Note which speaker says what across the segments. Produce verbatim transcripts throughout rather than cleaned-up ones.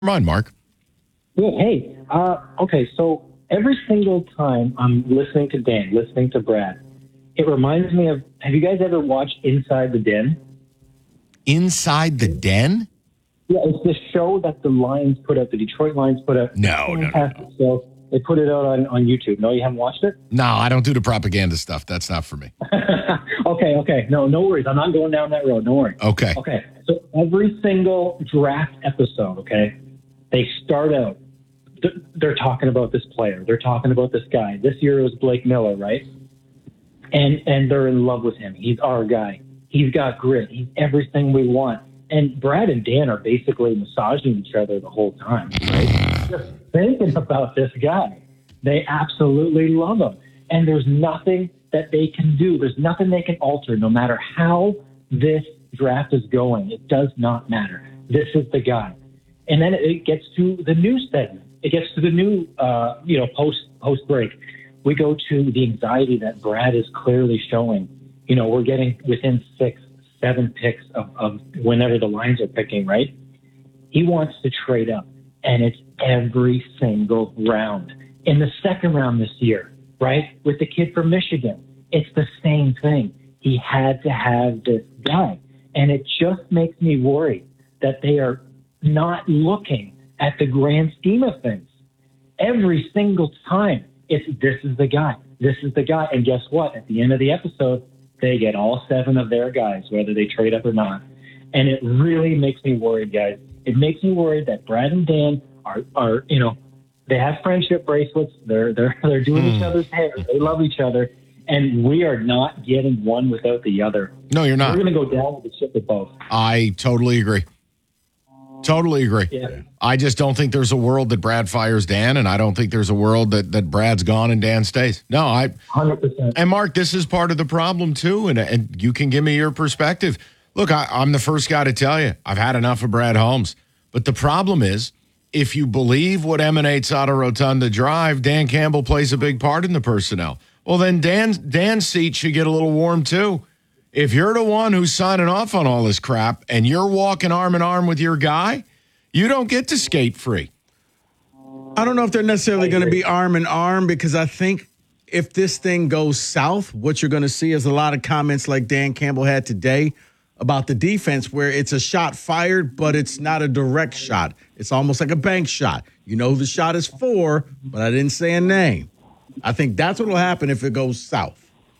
Speaker 1: Mind, Mark.
Speaker 2: Good. Hey, uh, okay, so every single time I'm listening to Dan, listening to Brad, it reminds me of, have you guys ever watched Inside the Den?
Speaker 1: Inside the Den?
Speaker 2: Yeah, it's the show that the Lions put out, the Detroit Lions put out.
Speaker 1: No, no, no, no.
Speaker 2: So they put it out on, on YouTube. No, you haven't watched it?
Speaker 1: No, I don't do the propaganda stuff. That's not for me.
Speaker 2: okay, okay. No, no worries. I'm not going down that road. Don't worry.
Speaker 1: Okay.
Speaker 2: Okay. So every single draft episode, okay, they start out, they're talking about this player. They're talking about this guy. This year it was Blake Miller, right? And and they're in love with him. He's our guy. He's got grit. He's everything we want. And Brad and Dan are basically massaging each other the whole time, right? Just thinking about this guy. They absolutely love him. And there's nothing that they can do. There's nothing they can alter, no matter how this draft is going. It does not matter. This is the guy. And then it gets to the news segment. It gets to the new, uh, you know, post post break. We go to the anxiety that Brad is clearly showing. You know, we're getting within six, seven picks of, of whenever the Lions are picking, right? He wants to trade up, and it's every single round. In the second round this year, right, with the kid from Michigan, it's the same thing. He had to have this guy, and it just makes me worry that they are not looking at the grand scheme of things. Every single time, it's this is the guy, this is the guy. And guess what? At the end of the episode, they get all seven of their guys, whether they trade up or not. And it really makes me worried, guys. It makes me worried that Brad and Dan are, are you know, they have friendship bracelets. They're they're they're doing mm. each other's hair. They love each other. And we are not getting one without the other.
Speaker 1: No, you're not.
Speaker 2: We're going to go down with the ship with both.
Speaker 1: I totally agree. Totally agree.
Speaker 2: Yeah.
Speaker 1: I just don't think there's a world that Brad fires Dan, and I don't think there's a world that, that Brad's gone and Dan stays. No, I.
Speaker 2: one hundred percent.
Speaker 1: And Mark, this is part of the problem too, and and you can give me your perspective. Look, I, I'm the first guy to tell you I've had enough of Brad Holmes. But the problem is, if you believe what emanates out of Rotunda Drive, Dan Campbell plays a big part in the personnel. Well, then Dan's Dan's seat should get a little warm too. If you're the one who's signing off on all this crap and you're walking arm in arm with your guy, you don't get to skate free.
Speaker 3: I don't know if they're necessarily going to be arm in arm, because I think if this thing goes south, what you're going to see is a lot of comments like Dan Campbell had today about the defense, where it's a shot fired, but it's not a direct shot. It's almost like a bank shot. You know the shot is for, but I didn't say a name. I think that's what will happen if it goes south.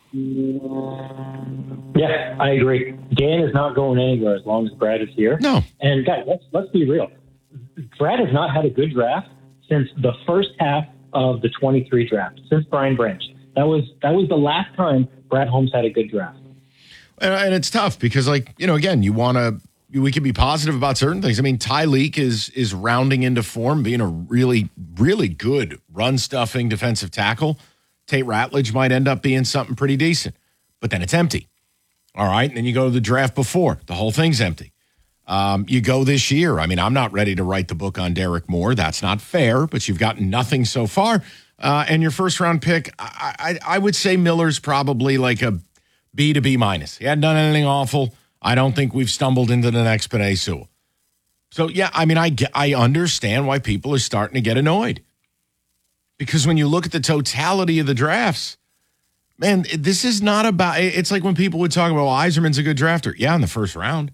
Speaker 2: Yeah, I agree. Dan is not going anywhere as long as Brad is here.
Speaker 1: No.
Speaker 2: And guys, let's let's be real. Brad has not had a good draft since the first half of the twenty-three draft, since Brian Branch. That was that was the last time Brad Holmes had a good draft.
Speaker 1: And, and it's tough because, like, you know, again, you want to, we can be positive about certain things. I mean, Tyleek is is rounding into form, being a really, really good run-stuffing defensive tackle. Tate Ratledge might end up being something pretty decent, but then it's empty. All right, and then you go to the draft before. The whole thing's empty. Um, you go this year. I mean, I'm not ready to write the book on Derek Moore. That's not fair, but you've gotten nothing so far. Uh, and your first-round pick, I, I, I would say Miller's probably like a B to B minus. He hadn't done anything awful. I don't think we've stumbled into the next Penei Sewell. So, yeah, I mean, I, I understand why people are starting to get annoyed. Because when you look at the totality of the drafts, man, this is not about – it's like when people would talk about, well, Yzerman's a good drafter. Yeah, in the first round.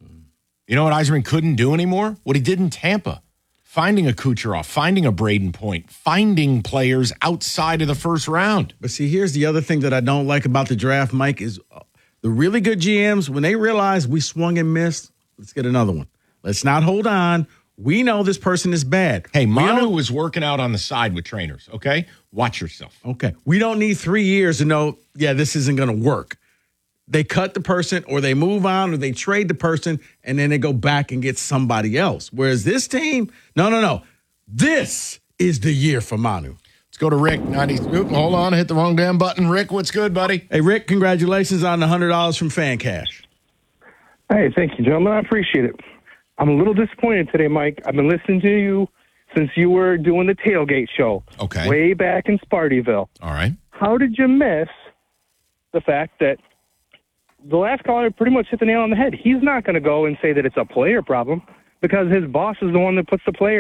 Speaker 1: You know what Yzerman couldn't do anymore? What he did in Tampa. Finding a Kucherov, finding a Braden Point, finding players outside of the first round.
Speaker 3: But see, here's the other thing that I don't like about the draft, Mike, is the really good G Ms, when they realize we swung and missed, let's get another one. Let's not hold on. We know this person is bad.
Speaker 1: Hey, Manu was working out on the side with trainers, okay? Watch yourself.
Speaker 3: Okay. We don't need three years to know, yeah, this isn't going to work. They cut the person, or they move on, or they trade the person, and then they go back and get somebody else. Whereas this team, no, no, no. This is the year for Manu.
Speaker 1: Let's go to Rick. ninety, oop, hold on, I hit the wrong damn button. Rick, what's good, buddy?
Speaker 3: Hey, Rick, congratulations on the one hundred dollars from Fan Cash.
Speaker 4: Hey, thank you, gentlemen. I appreciate it. I'm a little disappointed today, Mike. I've been listening to you since you were doing the tailgate show.
Speaker 1: Okay.
Speaker 4: Way back in Spartyville.
Speaker 1: All right.
Speaker 4: How did you miss the fact that the last caller pretty much hit the nail on the head? He's not going to go and say that it's a player problem, because his boss is the one that puts the player